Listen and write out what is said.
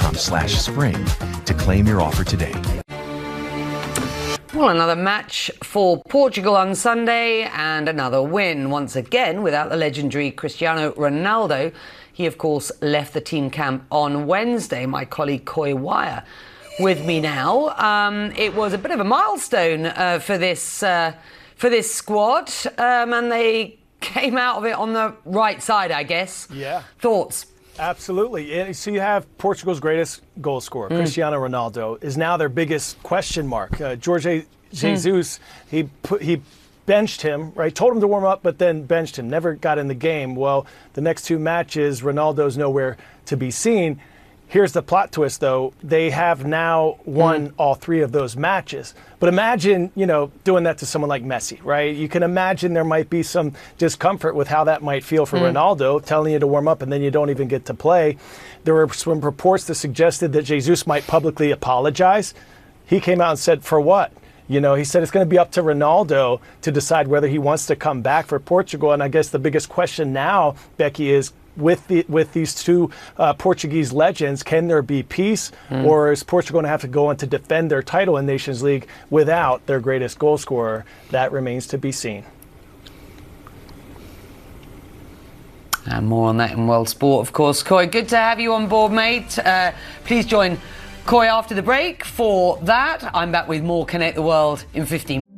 betdream.com/spring to claim your offer today. Well, another match for Portugal on Sunday and another win, once again without the legendary Cristiano Ronaldo. He, of course, left the team camp on Wednesday. My colleague Coy Wire with me now. It was a bit of a milestone for this squad, and they came out of it on the right side, I guess. Yeah. Thoughts? Absolutely. So you have Portugal's greatest goal scorer, Cristiano Ronaldo, is now their biggest question mark. Jorge Jesus, he benched him, right? Told him to warm up, but then benched him. Never got in the game. Well, the next two matches, Ronaldo's nowhere to be seen. Here's the plot twist, though. They have now won all three of those matches. But imagine, doing that to someone like Messi, right? You can imagine there might be some discomfort with how that might feel for Ronaldo, telling you to warm up and then you don't even get to play. There were some reports that suggested that Jesus might publicly apologize. He came out and said, for what? He said it's going to be up to Ronaldo to decide whether he wants to come back for Portugal. And I guess the biggest question now, Becky, is with these two Portuguese legends, can there be peace, or is Portugal going to have to go on to defend their title in Nations League without their greatest goal scorer? That remains to be seen. And more on that in World Sport, of course. Coy, good to have you on board, mate. Please join Coy after the break for that. I'm back with more Connect the World in 15.